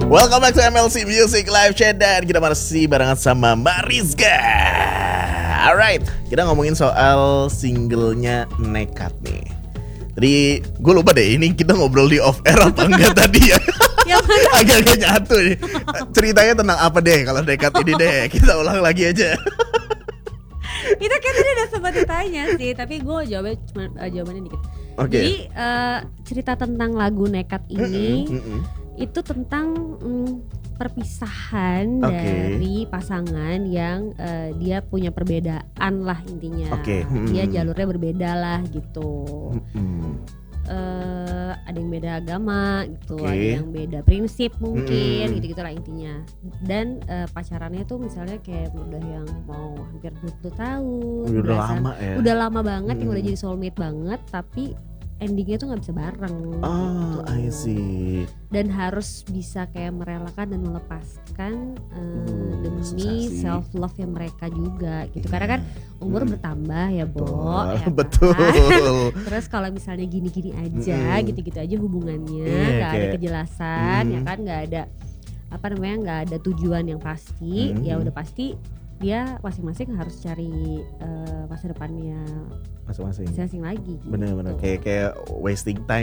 Welcome back to MLC Music Live Chat. Dan kita masih barengan sama Mbak Rizka. Alright, kita ngomongin soal singlenya Nekat nih. Tadi gue lupa deh, ini kita ngobrol di off air apa enggak tadi ya. Agak-agak nyatu nih. Ceritanya tentang apa deh kalau Nekat ini deh. Kita ulang lagi aja. Itu kan tadi udah sempat ditanya sih, tapi gue jawabannya dikit. Okay. Jadi cerita tentang lagu Nekat ini itu tentang perpisahan dari pasangan yang dia punya perbedaan lah intinya. Dia jalurnya berbeda lah gitu. Ada yang beda agama gitu, ada yang beda prinsip mungkin gitu-gitu lah intinya. Dan pacarannya tuh misalnya kayak udah yang mau hampir 20 tahun. Udah lama ya. Udah lama banget yang udah jadi soulmate banget, tapi endingnya tuh nggak bisa bareng. Oh, gitu. I see. Dan harus bisa kayak merelakan dan melepaskan demi self love yang mereka juga gitu. Karena kan umur bertambah ya, Bo. Ya betul. Kan? Terus kalau misalnya gini-gini aja, gitu-gitu aja hubungannya, nggak ada kejelasan, ya kan, nggak ada nggak ada tujuan yang pasti, ya udah pasti dia masing-masing harus cari masa depannya masing-masing lagi. Bener-bener gitu. kayak wasting time.